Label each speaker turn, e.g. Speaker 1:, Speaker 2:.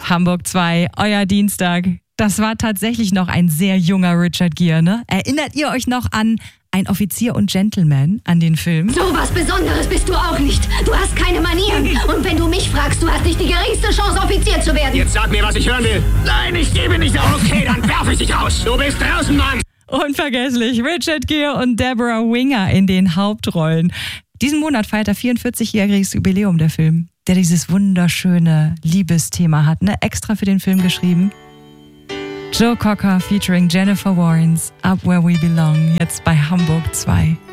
Speaker 1: Hamburg 2, euer Dienstag. Das war tatsächlich noch ein sehr junger Richard Gere, ne? Erinnert ihr euch noch an Ein Offizier und Gentleman, an den Film?
Speaker 2: So was Besonderes bist du auch nicht. Du hast keine Manieren. Und wenn du mich fragst, du hast nicht die geringste Chance, Offizier zu werden.
Speaker 3: Jetzt sag mir, was ich hören will. Nein, ich gebe nicht auf. Okay, dann werfe ich dich raus. Du bist draußen, Mann.
Speaker 1: Unvergesslich, Richard Gere und Deborah Winger in den Hauptrollen. Diesen Monat feiert er 44-jähriges Jubiläum, der Film, der dieses wunderschöne Liebesthema hat, ne? Extra für den Film geschrieben. Joe Cocker featuring Jennifer Warnes, Up Where We Belong, jetzt bei Hamburg 2.